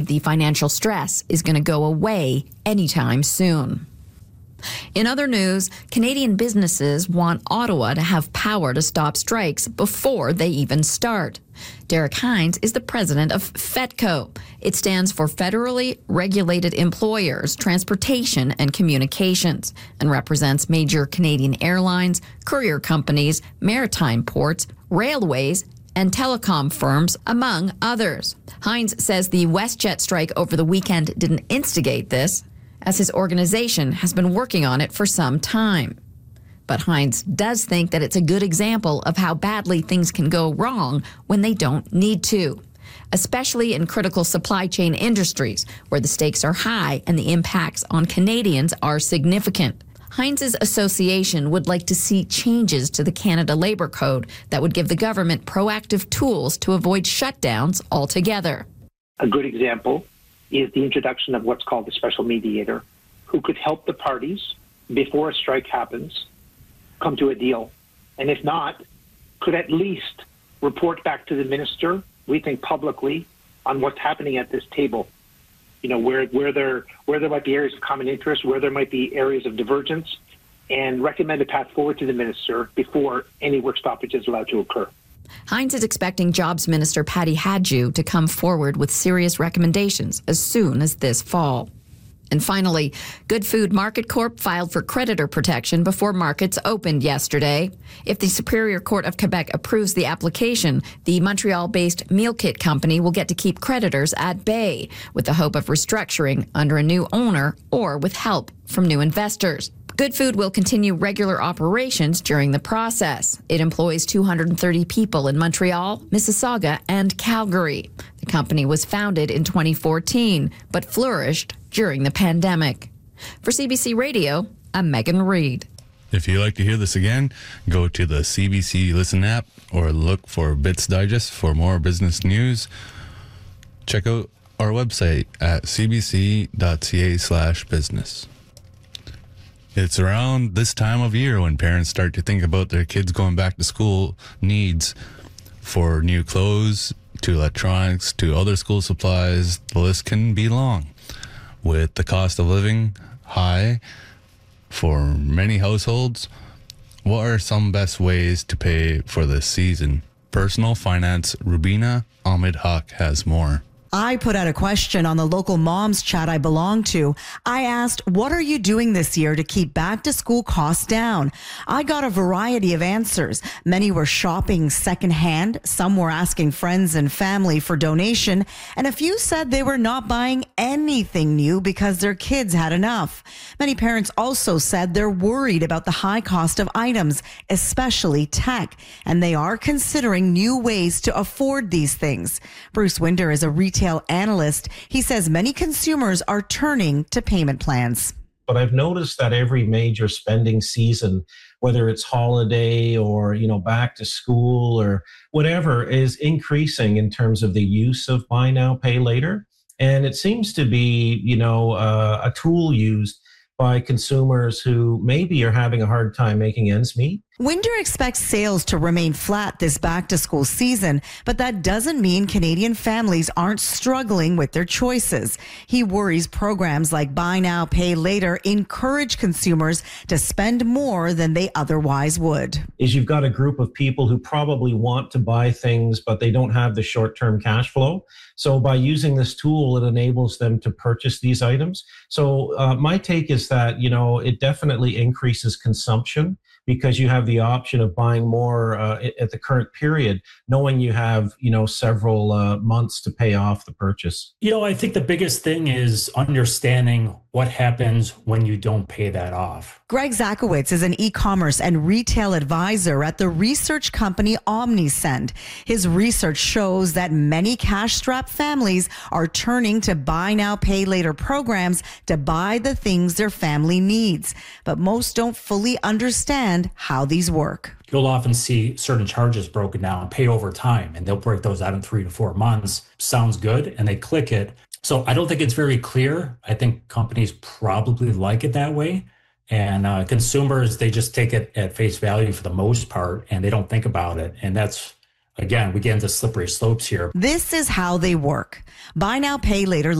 the financial stress is going to go away anytime soon. In other news, Canadian businesses want Ottawa to have power to stop strikes before they even start. Derek Hines is the president of FETCO. It stands for Federally Regulated Employers, Transportation and Communications, and represents major Canadian airlines, courier companies, maritime ports, railways, and telecom firms, among others. Hines says the WestJet strike over the weekend didn't instigate this, as his organization has been working on it for some time. But Hines does think that it's a good example of how badly things can go wrong when they don't need to, especially in critical supply chain industries where the stakes are high and the impacts on Canadians are significant. Hines' association would like to see changes to the Canada Labour Code that would give the government proactive tools to avoid shutdowns altogether. A good example is the introduction of what's called a special mediator, who could help the parties before a strike happens come to a deal. And if not, could at least report back to the minister, we think publicly, on what's happening at this table. You know, where there might be areas of common interest, where there might be areas of divergence, and recommend a path forward to the minister before any work stoppage is allowed to occur. Hines is expecting Jobs Minister Patty Hadju to come forward with serious recommendations as soon as this fall. And finally, Good Food Market Corp filed for creditor protection before markets opened yesterday. If the Superior Court of Quebec approves the application, the Montreal-based meal kit company will get to keep creditors at bay, with the hope of restructuring under a new owner or with help from new investors. Good Food will continue regular operations during the process. It employs 230 people in Montreal, Mississauga, and Calgary. The company was founded in 2014, but flourished during the pandemic. For CBC Radio, I'm Megan Reed. If you'd like to hear this again, go to the CBC Listen app or look for Bits Digest for more business news. Check out our website at cbc.ca/business. It's around this time of year when parents start to think about their kids going back to school needs, for new clothes, to electronics, to other school supplies. The list can be long. With the cost of living high for many households, what are some best ways to pay for this season? Personal Finance Rubina Ahmed Haq has more. I put out a question on the local moms chat I belong to. I asked, what are you doing this year to keep back to school costs down? I got a variety of answers. Many were shopping secondhand. Some were asking friends and family for donation. And a few said they were not buying anything new because their kids had enough. Many parents also said they're worried about the high cost of items, especially tech. And they are considering new ways to afford these things. Bruce Winder is a retail analyst. He says many consumers are turning to payment plans. But I've noticed that every major spending season, whether it's holiday or, back to school or whatever, is increasing in terms of the use of buy now, pay later. And it seems to be, a tool used by consumers who maybe are having a hard time making ends meet. Winder expects sales to remain flat this back-to-school season, but that doesn't mean Canadian families aren't struggling with their choices. He worries programs like Buy Now, Pay Later encourage consumers to spend more than they otherwise would. Is you've got a group of people who probably want to buy things, but they don't have the short-term cash flow. So by using this tool, it enables them to purchase these items. So my take is that, it definitely increases consumption, because you have the option of buying more at the current period, knowing you have, several months to pay off the purchase. I think the biggest thing is understanding what happens when you don't pay that off. Greg Zakowicz is an e-commerce and retail advisor at the research company Omnisend. His research shows that many cash-strapped families are turning to Buy Now, Pay Later programs to buy the things their family needs. But most don't fully understand how these work. You'll often see certain charges broken down, pay over time, and they'll break those out in 3 to 4 months. Sounds good, and they click it. So I don't think it's very clear. I think companies probably like it that way. And consumers, they just take it at face value for the most part, and they don't think about it. And that's, again, we get into slippery slopes here. This is how they work. Buy Now, Pay Later